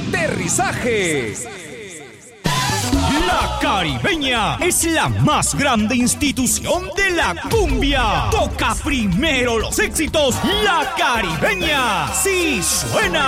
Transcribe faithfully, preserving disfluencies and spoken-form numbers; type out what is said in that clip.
aterrizaje. La Caribeña es la más grande institución de la cumbia. Toca primero los éxitos. La Caribeña. Sí suena.